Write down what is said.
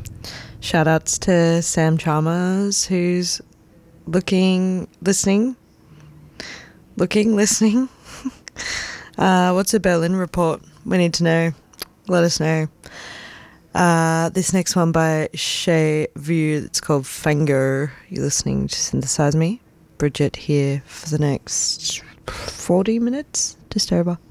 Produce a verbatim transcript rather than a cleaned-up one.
Shout outs to Sam Chalmers, who's looking, listening, looking, listening. uh, what's a Berlin report? We need to know. Let us know. Uh, this next one by Shay View, it's called Fanger. You're listening to Synthesize Me. Bridget here for the next forty minutes, just over.